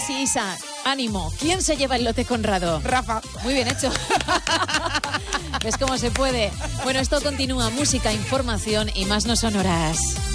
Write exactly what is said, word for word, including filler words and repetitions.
sí, Isa, ánimo. ¿Quién se lleva el lote Conrado? Rafa. Muy bien hecho. ¿Ves cómo se puede? Bueno, esto continúa. Música, información y más no son horas.